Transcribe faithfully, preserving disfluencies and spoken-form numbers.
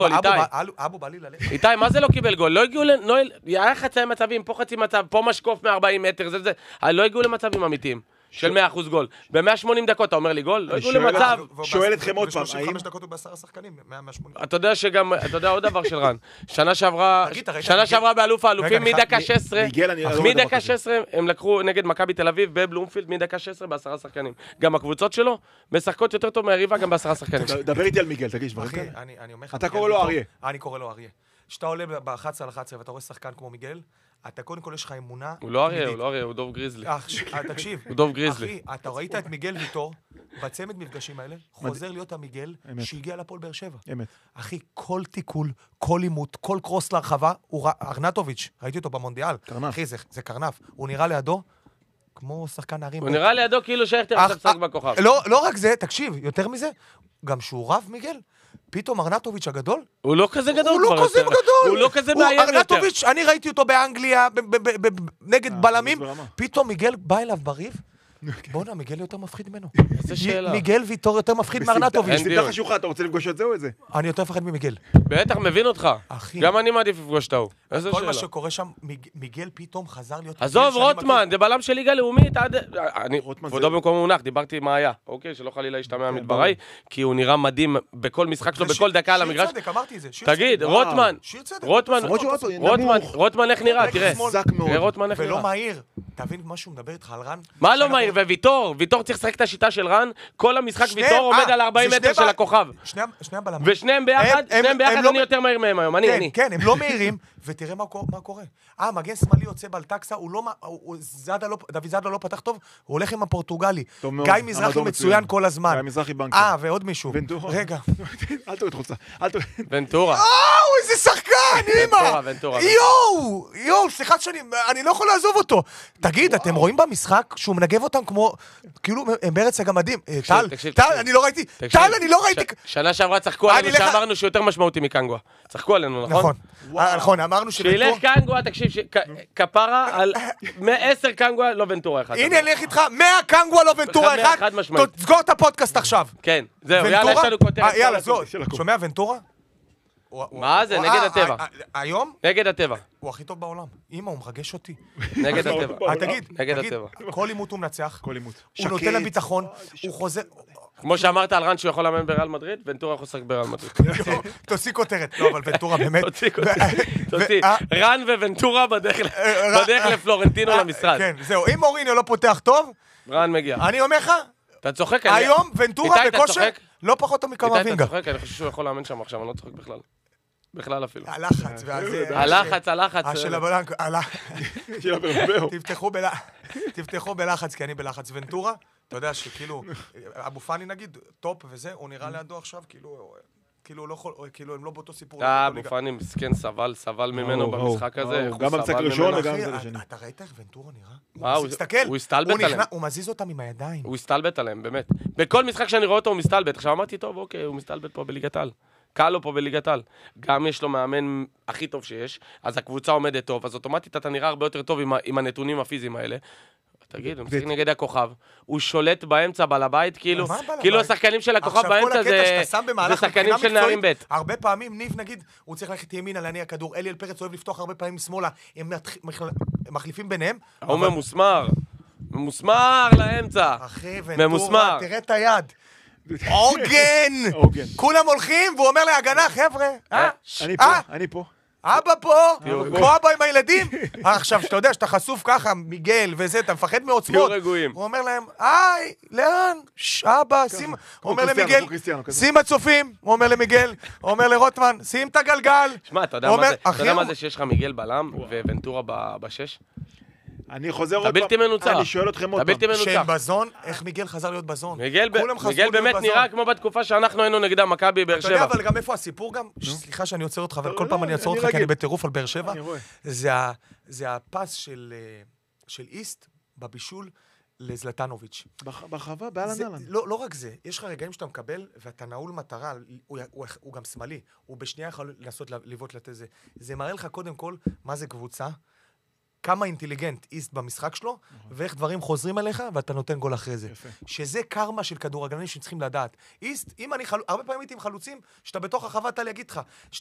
אבו בא לי ללכת. איתי, מה זה לא קיבל גול? לא הגיעו לנועל, היה חצי מצבים, פה חצי מצב, פה משקוף מ-ארבעים מטר, זה זה. לא הגיעו למצבים אמיתיים. של מאה אחוז גול. ב-מאה ושמונים דקות, אתה אומר לי גול? לא הגיעו למצב. שואל אתכם עוד פעם, ב-שלושים וחמש דקות הוא בעשרה שחקנים, מאה ושמונים. אתה יודע שגם, אתה יודע עוד דבר של רן. שנה שעברה, שנה שעברה באלוף האלופים, מדקה שש עשרה, מדקה שש עשרה, הם לקחו נגד מכבי תל אביב בבלומפילד, מדקה שש עשרה בעשרה שחקנים. גם הקבוצות שלו, משחקות יותר טוב מהיריבה גם בעשרה שחקנים. דבר איתי על מיגל, תגיד, אחי, אני אומר לך, אתה קורא לו אריה. אני קורא לו אריה. כשאתה עולה ב-אחת עשרה על אחת עשרה ואתה רואה שחקן כמו מיגל, אתה קודם כל יש לך אמונה. הוא לא אריה, הוא לא אריה, הוא דוב גריזלי. תקשיב. הוא דוב גריזלי. אחי, אתה ראית את מיגל ויטור, בצמד מפגשים האלה, חוזר להיות המיגל שהגיע לפועל באר שבע. אמת. אחי, כל תיקול, כל עימות, כל קרוס להרחבה, הוא ארנטוביץ', ראיתי אותו במונדיאל. קרנף. אחי, זה קרנף. הוא נראה לידו כמו שחקן נערים. הוא נראה לידו כאילו שייכטר עכשיו שחק בכוכב. לא רק זה, תקשיב, יותר מזה, גם שהוא רב מיגל, פתאום ארנטוביץ' הגדול, הוא לא כזה גדול. הוא לא כזה גדול. הוא לא כזה מאיים יותר. ארנטוביץ', אני ראיתי אותו באנגליה, נגד בלמים, פתאום מיגל בא אליו בריב, בוא'נה, מיגל יותר מפחיד ממנו. איזה שאלה. מיגל ויטור יותר מפחיד מארנטוביץ'. בסמטה חשוכה, אתה רוצה לפגוש את זה או את זה? אני יותר מפחד ממיגל. בטח, מבין אותך. אחי. גם אני מעדיף לפגוש את ההוא. איזה שאלה. כל מה שקורה שם, מיגל פתאום חזר להיות... עזוב, רוטמן, זה בלם של ליגה לאומית. אני, כבודו במקום מונח, דיברתי מה היה. אוקיי, שלא חלילה ישתמע מדבריי, כי הוא נראה מדהים בכל משחק שלו, בכל דקה על המגרש. שיר צדק, אמרתי את זה. תגיד, רוטמן, רוטמן, רוטמן, רוטמן, איך נראה? תראה. תראה רוטמן, איך נראה. ולא מהיר. תבין מה שהוא מדבר איתך על רן? מה לא מהיר? וויטור, ויטור צריך לשחק את השיטה של רן, כל המשחק ויטור עומד על ארבעים מטר של הכוכב. שני הבלמים. ושניהם ביחד, שניהם ביחד אני יותר מהיר מהם היום, אני, אני. כן, הם לא מהירים, ותראה מה קורה. אה, מגן שמאלי יוצא בלטקסה, דוד זאדה לא פתח טוב, הוא הולך עם הפורטוגלי. גיא מזרחי מצוין כל הזמן. גיא מזרחי בנקר. אה, ועוד מישהו. ונטורה. רגע. אל תוריד חולצה. אל תוריד. ונטורה. אה, איזה שחקן, אימא. יואו, יואו, סליחה שאני, אני לא יכול לעזוב אותו. תגיד, אתם רואים במשחק שהוא מנגב אותם כמו, כאילו, בארץ הגמדים. טל, טל, אני לא ראיתי. טל, אני לא ראיתי. שנה שעברה צחקו עלינו שאמרנו שהוא יותר משמעותי מקנגווה. צחקו עלינו, נכון? נכון, נכון, אמרנו שוונטורה... שילך קנגווה, תקשיב, כפרה על עשר קנגווה, לא ונטורה אחד. הנה, הלך איתך, מאה קנגווה, לא ונטורה אחד. תסגור את הפודקאסט עכשיו. כן, זהו, יאללה, יש לנו כותרת. יאללה, זו, שומע ונטורה? מה זה? נגד הטבע. היום? נגד הטבע. הוא הכי טוב בעולם. אמא, הוא מרגש אותי. נגד הטבע. תגיד, נגד הטבע. כל עימות הוא מנצח. כל עימות. הוא נותן להם ביטחון, הוא חוזר... כמו שאמרת על רן שהוא יכול לאמן בריאל מדריד, ונטורה יכול לשחק בריאל מדריד. תוציא כותרת. לא, אבל ונטורה באמת... תוציא כותרת. תוציא. רן וונטורה בדרך לפלורנטינו למשרד. כן, זהו. אם מוריניו לא פותח טוב... רן מגיע. אני אומר לך... אתה צוחק? היום ונטורה בכושר לא פחות טוב מקווינגה. איתי, אתה צוחק? אני חושב שהוא יכול לאמן שם עכשיו, אני לא צוחק בכלל. בכלל אפילו. הלחץ, והזה... הלחץ, הלחץ. של הבלנק, תפתחו בלחץ, כי אני בלחץ. ונטורה, אתה יודע שכאילו, אבו פאני נגיד, טופ וזה, הוא נראה לידו עכשיו, כאילו, כאילו, לא יכול, כאילו, הם לא באותו סיפור. אה, אבו פאני מסכן, סבל, סבל ממנו במשחק הזה. גם במשחק ראשון וגם זה לשני. אתה ראית איך ונטורה נראה? מה, תסתכל, הוא הסתלבט עליהם. הוא מזיז אותם עם הידיים. הוא הסתלבט עליהם, באמת. בכל משחק שאני רואה אותו הוא מסתלבט. עכשיו אמרתי, טוב, אוקיי, הוא מסתלבט פה בליגת העל. קל לו פה בליגת העל. גם יש לו מאמן הכי טוב שיש, אז הקבוצה עומדת טוב, אז אוטומטית אתה נראה הרבה יותר טוב עם, עם הנתונים הפיזיים האלה. תגיד, הוא משחק נגד הכוכב, הוא שולט באמצע בעל הבית, כאילו, כאילו השחקנים של הכוכב באמצע זה, זה שחקנים של נערים ב'. הרבה פעמים ניב נגיד, הוא צריך ללכת ימינה להניע כדור, אליאל פרץ אוהב לפתוח הרבה פעמים שמאלה, הם מחליפים ביניהם. הוא ממוסמר, ממוסמר לאמצע. אחי, ונטורה, תראה את היד. עוגן! כולם הולכים, והוא אומר להגנה, חבר'ה, אה? אני פה, אני פה. אבא פה, כמו אבא עם הילדים. עכשיו, שאתה יודע, שאתה חשוף ככה, מיגל וזה, אתה מפחד מעוצמות. תהיו רגועים. הוא אומר להם, היי, לאן? אבא, שים... הוא אומר למיגל, שים הצופים. הוא אומר למיגל, הוא אומר לרוטמן, שים את הגלגל. שמע, אתה יודע מה זה שיש לך מיגל בלם וונטורה בשש? אני חוזר עוד פעם. אתה בלתי מנוצח. אני שואל אתכם עוד פעם. אתה בלתי מנוצח. שהם בזון, איך מיגל חזר להיות בזון? מיגל באמת נראה כמו בתקופה שאנחנו היינו נגדה מכבי באר שבע. אתה יודע, אבל גם איפה הסיפור גם? סליחה שאני עוצר אותך, אבל כל פעם אני אעצור אותך כי אני בטירוף על באר שבע. זה הפס של איסט בבישול לזלטנוביץ'. בחווה, באלן אלן. לא רק זה, יש לך רגעים שאתה מקבל ואתה נעול מטרה, הוא גם שמאלי, הוא בשנייה יכול לנסות לבעוט לתת זה. זה מראה לך קודם כל מה זה קבוצה, כמה אינטליגנט איסט במשחק שלו, ואיך דברים חוזרים אליך, ואתה נותן גול אחרי זה. שזה קרמה של כדורגלנים שצריכים לדעת. איסט, אם אני חלוצ... הרבה פעמים הייתי עם חלוצים, שאתה בתוך החווה, אתה להגיד לך,